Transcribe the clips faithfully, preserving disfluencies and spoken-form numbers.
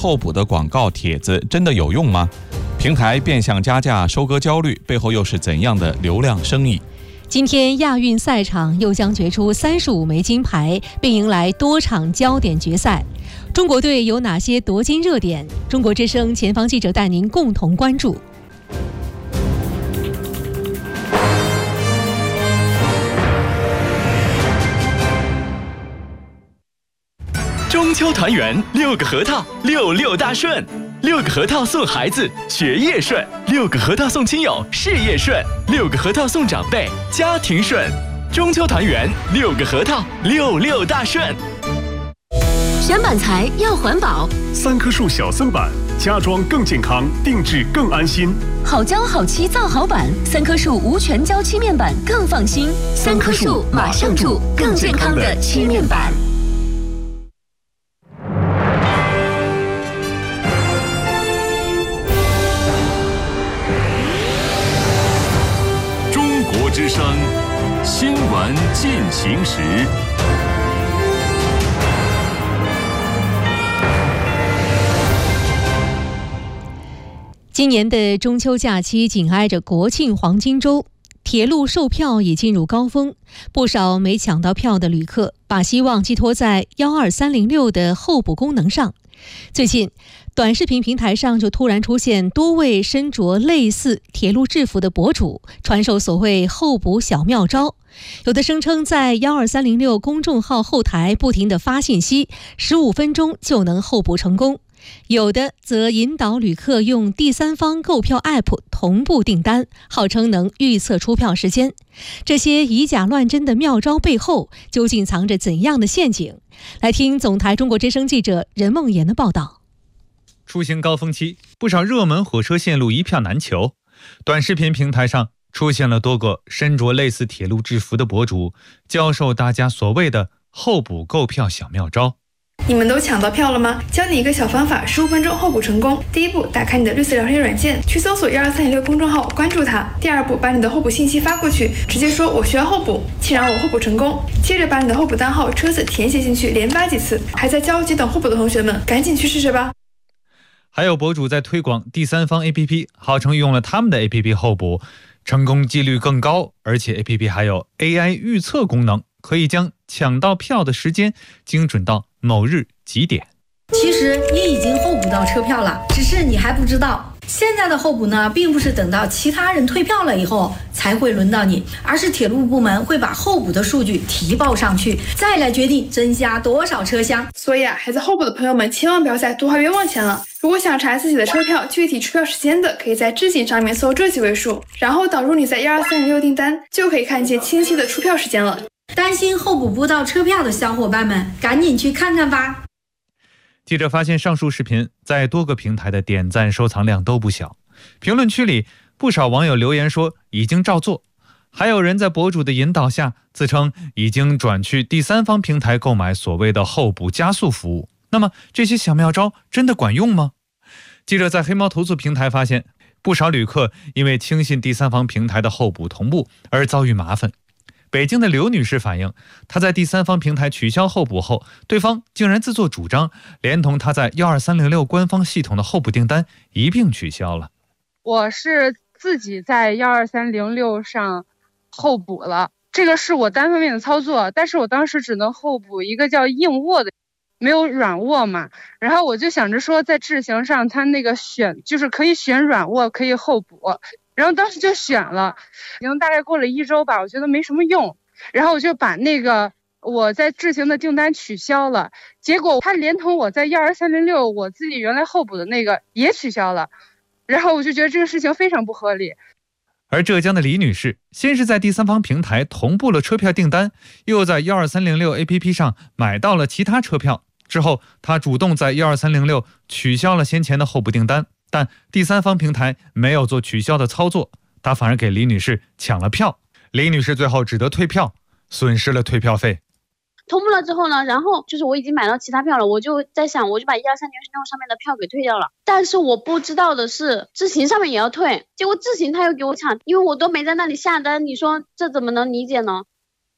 候补的广告帖子真的有用吗？平台变相加价收割焦虑，背后又是怎样的流量生意？ 今天亚运赛场又将决出三十五枚金牌，并迎来多场焦点决赛。中国队有哪些夺金热点？中国之声前方记者带您共同关注。 中秋团圆，六个核桃，六六大顺。六个核桃送孩子，学业顺；六个核桃送亲友，事业顺；六个核桃送长辈，家庭顺。中秋团圆，六个核桃，六六大顺。 选板材要环保， 三棵树小森板，家装更健康，定制更安心。 好胶好漆造好板，三棵树无全胶漆面板更放心。三棵树马上住，更健康的漆面板。 之声新闻进行时， 今年的中秋假期紧挨着国庆黄金周，铁路售票已进入高峰，不少没抢到票的旅客把希望寄托在幺二三零六的候补功能上。最近短视频平台上就突然出现多位身着类似铁路制服的博主，传授所谓候补小妙招。有的声称在幺二三零六公众号后台不停地发信息，十五分钟就能候补成功。有的则引导旅客用第三方购票 App 同步订单，号称能预测出票时间。这些以假乱真的妙招背后究竟藏着怎样的陷阱？来听总台中国之声记者任梦妍的报道。 出行高峰期，不少热门火车线路一票难求。短视频平台上出现了多个身着类似铁路制服的博主，教授大家所谓的候补购票小妙招。 你们都抢到票了吗？教你一个小方法，十五分钟候补成功。第一步，打开你的绿色聊天软件，去搜索幺二三零六公众号，关注它。第二步，把你的候补信息发过去，直接说我需要候补，请让我候补成功。接着把你的候补单号、车子填写进去，连发几次。还在焦急等候补的同学们，赶紧去试试吧。 还有博主在推广第三方 A P P， 号称用了他们的 A P P 候补，成功几率更高，而且 A P P 还有 A I 预测功能，可以将抢到票的时间精准到某日几点。 其实你已经候补到车票了，只是你还不知道。现在的候补呢，并不是等到其他人退票了以后才会轮到你，而是铁路部门会把候补的数据提报上去，再来决定增加多少车厢。 所以啊，还在候补的朋友们千万不要再多花冤枉钱了。如果想查自己的车票具体出票时间的，可以在智行上面搜这几位数，然后导入你在幺二三零六订单，就可以看见清晰的出票时间了。 担心候补不到车票的小伙伴们，赶紧去看看吧。 记者发现上述视频在多个平台的点赞收藏量都不小，评论区里不少网友留言说已经照做，还有人在博主的引导下自称已经转去第三方平台购买所谓的候补加速服务。那么这些小妙招真的管用吗？记者在黑猫投诉平台发现，不少旅客因为轻信第三方平台的候补同步而遭遇麻烦。北京的刘女士反映，她在第三方平台取消候补后，对方竟然自作主张，连同她在幺二三零六官方系统的候补订单一并取消了。 我是自己在幺二三零六上候补了，这个是我单方面的操作，但是我当时只能候补一个叫硬卧的，没有软卧嘛。然后我就想着说，在智行上它那个选就是可以选软卧，可以候补。然后当时就选了，已经大概过了一周吧，我觉得没什么用，然后我就把那个我在智行的订单取消了，结果他连同我在幺二三零六我自己原来候补的那个也取消了，然后我就觉得这个事情非常不合理。 而浙江的李女士先是在第三方平台同步了车票订单，又在幺二三零六 A P P 上买到了其他车票，之后她主动在幺二三零六取消了先前的候补订单，但第三方平台没有做取消的操作，他反而给李女士抢了票，李女士最后只得退票，损失了退票费。 同步了之后呢，然后就是我已经买到其他票了，我就在想，我就把一二三零六上面的票给退掉了。但是我不知道的是，智行上面也要退，结果智行他又给我抢，因为我都没在那里下单，你说这怎么能理解呢？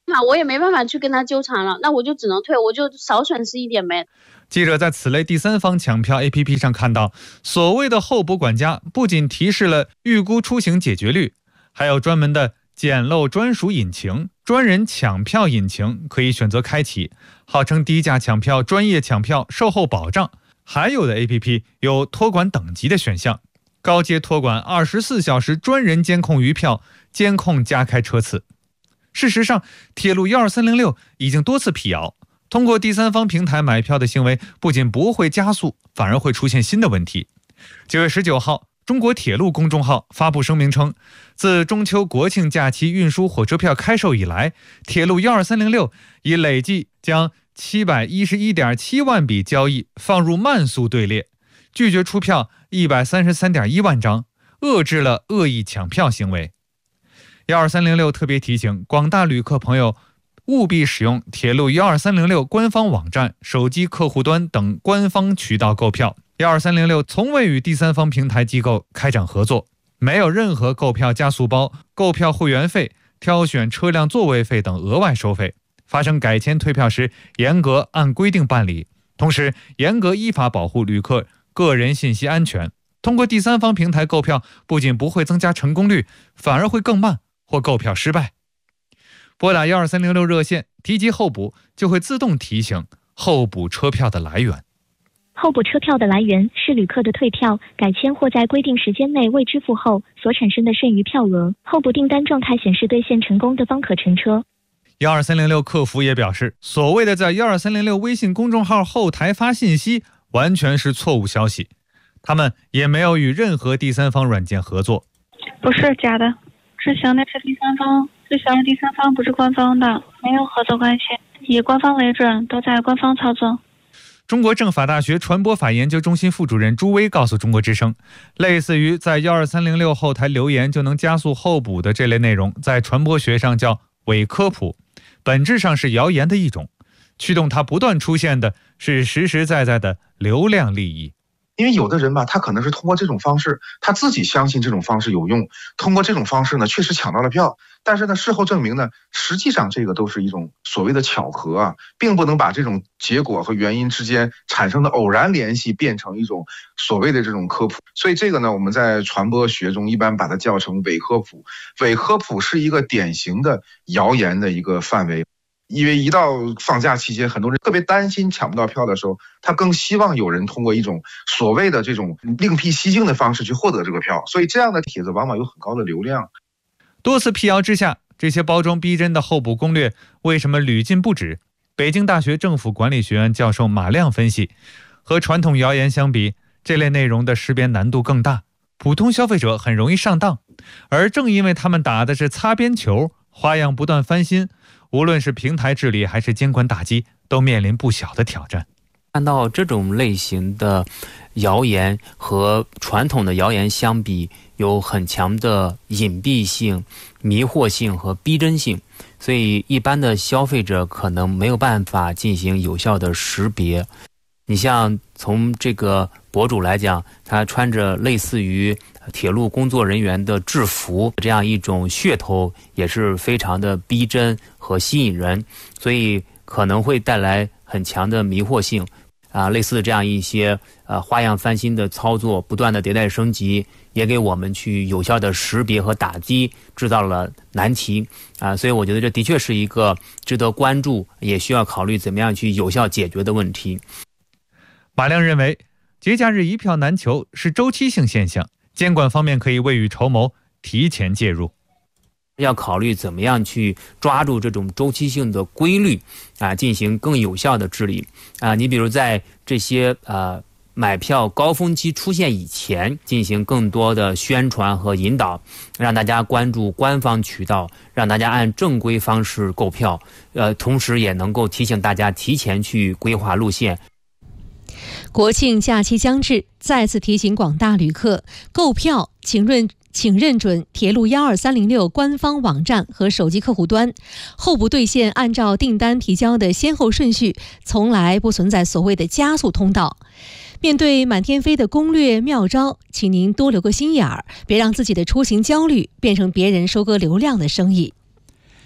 那我也没办法去跟他纠缠了，那我就只能退，我就少损失一点呗。 记者在此类第三方抢票 A P P 上看到，所谓的候补管家不仅提示了预估出行解决率，还有专门的捡漏专属引擎、专人抢票引擎可以选择开启，号称低价抢票、专业抢票、售后保障。还有的 A P P 有托管等级的选项，高阶托管二十四小时专人监控余票，监控加开车次。事实上，铁路一二三零六已经多次辟谣，通过第三方平台买票的行为不仅不会加速，反而会出现新的问题。九月十九号，中国铁路公众号发布声明称，自中秋国庆假期运输火车票开售以来，铁路一二三零六已累计将七百一十一点七万笔交易放入慢速队列，拒绝出票一百三十三点一万张，遏制了恶意抢票行为。一二三零六特别提醒广大旅客朋友，务必使用铁路一二三零六官方网站、手机客户端等官方渠道购票。一二三零六从未与第三方平台机构开展合作，没有任何购票加速包、购票会员费、挑选车辆座位费等额外收费。发生改签退票时，严格按规定办理，同时严格依法保护旅客个人信息安全。通过第三方平台购票，不仅不会增加成功率，反而会更慢或购票失败。拨打一二三零六热线提及候补，就会自动提醒候补车票的来源。 候补车票的来源是旅客的退票、改签或在规定时间内未支付后所产生的剩余票额。候补订单状态显示兑现成功的方可乘车。 一二三零六客服也表示，所谓的在一二三零六微信公众号后台发信息完全是错误消息，他们也没有与任何第三方软件合作。 不是假的，执行的是第三方，执行的第三方不是官方的，没有合作关系，以官方为准，都在官方操作。 中国政法大学传播法研究中心副主任朱威告诉中国之声，类似于在一二三零六后台留言就能加速候补的这类内容，在传播学上叫伪科普，本质上是谣言的一种，驱动它不断出现的是实实在在的流量利益。 因为有的人吧，他可能是通过这种方式，他自己相信这种方式有用，通过这种方式呢，确实抢到了票。但是呢，事后证明呢，实际上这个都是一种所谓的巧合啊，并不能把这种结果和原因之间产生的偶然联系变成一种所谓的这种科普。所以这个呢，我们在传播学中一般把它叫成伪科普。伪科普是一个典型的谣言的一个范围。因为一到放假期间，很多人特别担心抢不到票的时候，他更希望有人通过一种所谓的这种另辟蹊径的方式去获得这个票，所以这样的帖子往往有很高的流量。 多次辟谣之下，这些包装逼真的候补攻略为什么屡禁不止？北京大学政府管理学院教授马亮分析，和传统谣言相比，这类内容的识别难度更大，普通消费者很容易上当，而正因为他们打的是擦边球，花样不断翻新，无论是平台治理还是监管打击，都面临不小的挑战。 看到这种类型的谣言和传统的谣言相比，有很强的隐蔽性、迷惑性和逼真性，所以一般的消费者可能没有办法进行有效的识别。你像从这个博主来讲，他穿着类似于铁路工作人员的制服，这样一种噱头也是非常的逼真和吸引人，所以可能会带来很强的迷惑性啊。类似这样一些呃花样翻新的操作，不断的迭代升级，也给我们去有效的识别和打击制造了难题啊。所以我觉得这的确是一个值得关注，也需要考虑怎么样去有效解决的问题。 马亮认为，节假日一票难求是周期性现象，监管方面可以未雨绸缪，提前介入。 要考虑怎么样去抓住这种周期性的规律啊，进行更有效的治理啊。你比如在这些呃买票高峰期出现以前，进行更多的宣传和引导，让大家关注官方渠道，让大家按正规方式购票，呃，同时也能够提醒大家提前去规划路线。 国庆假期将至，再次提醒广大旅客购票请认请认准铁路一二三零六官方网站和手机客户端，候补兑现按照订单提交的先后顺序，从来不存在所谓的加速通道。面对满天飞的攻略妙招，请您多留个心眼儿，别让自己的出行焦虑变成别人收割流量的生意。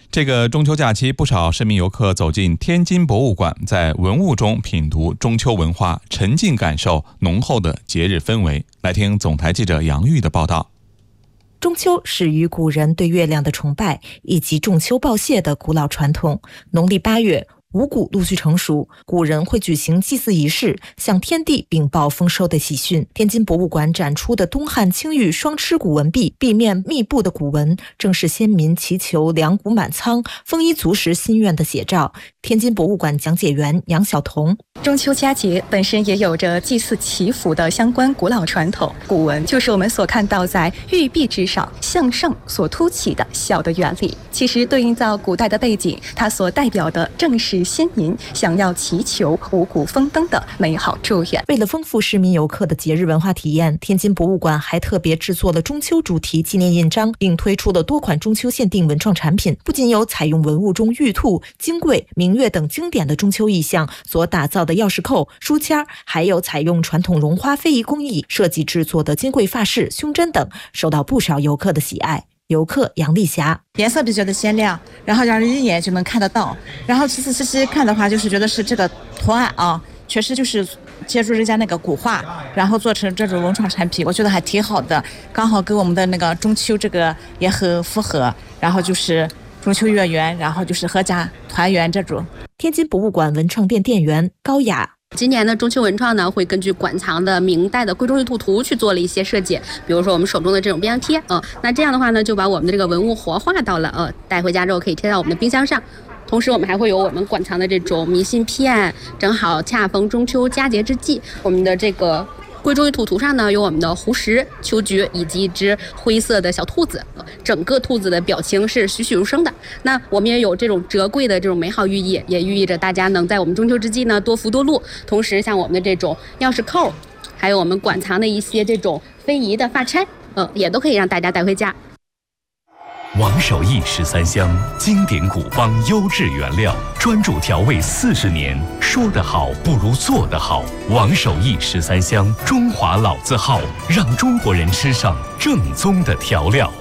这个中秋假期，不少市民游客走进天津博物馆，在文物中品读中秋文化，沉浸感受浓厚的节日氛围。来听总台记者杨玉的报道。 中秋始于古人对月亮的崇拜以及仲秋报谢的古老传统。农历八月，五谷陆续成熟，古人会举行祭祀仪式，向天地禀报丰收的喜讯。天津博物馆展出的东汉青玉双螭古文壁，壁面密布的古文，正是先民祈求粮谷满仓、丰衣足食心愿的写照。天津博物馆讲解员杨晓彤： 中秋佳节本身也有着祭祀祈福的相关古老传统，古文就是我们所看到在玉壁之上向上所凸起的小的原理。其实对应到古代的背景，它所代表的正是先民想要祈求五谷丰登的美好祝愿。 为了丰富市民游客的节日文化体验，天津博物馆还特别制作了中秋主题纪念印章，并推出了多款中秋限定文创产品。不仅有采用文物中玉兔、金桂、明月等经典的中秋意象所打造的钥匙扣、书签，还有采用传统绒花非遗工艺设计制作的金桂发饰、胸针等，受到不少游客的喜爱。游客杨丽霞： 颜色比较的鲜亮，然后让人一眼就能看得到。然后其次细细看的话，就是觉得是这个图案啊，确实就是借助人家那个古画，然后做成这种文创产品，我觉得还挺好的，刚好跟我们的那个中秋这个也很符合。然后就是中秋月圆，然后就是阖家团圆这种。 天津博物馆文创店店员高雅： 今年的中秋文创呢，会根据馆藏的明代的贵重玉兔图去做了一些设计，比如说我们手中的这种冰箱贴，呃，那这样的话呢，就把我们的这个文物活化到了，呃，带回家之后可以贴到我们的冰箱上。同时我们还会有我们馆藏的这种明信片，正好恰逢中秋佳节之际，我们的这个贵重玉兔图上呢，有我们的狐石、秋菊以及一只灰色的小兔子，整个兔子的表情是栩栩如生的。那我们也有这种折桂的这种美好寓意，也寓意着大家能在我们中秋之际呢多福多禄。同时像我们的这种钥匙扣，还有我们馆藏的一些这种非遗的发钗，呃，也都可以让大家带回家。 王守义十三香，经典古方优质原料，专注调味四十年。说得好不如做得好。王守义十三香，中华老字号，让中国人吃上正宗的调料。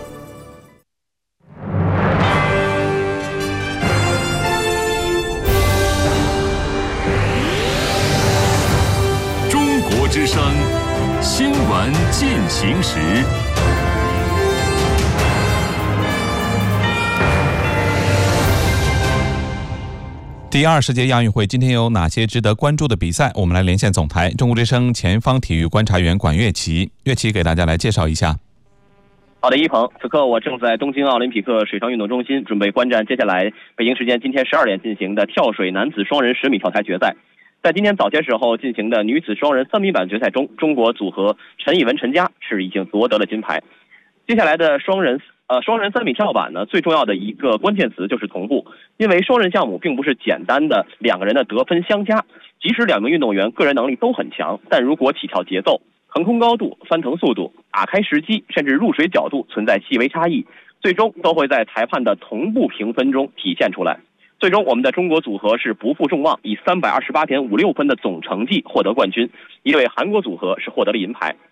中国之声，新闻进行时。 第二十届亚运会今天有哪些值得关注的比赛？我们来连线总台中国之声前方体育观察员管乐琪，乐琪给大家来介绍一下。 好的，一鹏，此刻我正在东京奥林匹克水上运动中心，准备观战接下来北京时间今天十二点进行的跳水男子双人十米跳台决赛。在今天早些时候进行的女子双人三米板决赛中，中国组合陈以文、陈佳是已经夺得了金牌。接下来的双人呃双人三米跳板呢，最重要的一个关键词就是同步，因为双人项目并不是简单的两个人的得分相加，即使两名运动员个人能力都很强，但如果起跳节奏、腾空高度、翻腾速度、打开时机，甚至入水角度存在细微差异，最终都会在裁判的同步评分中体现出来。最终我们的中国组合是不负众望，以三百二十八点五六分的总成绩获得冠军，一对韩国组合是获得了银牌。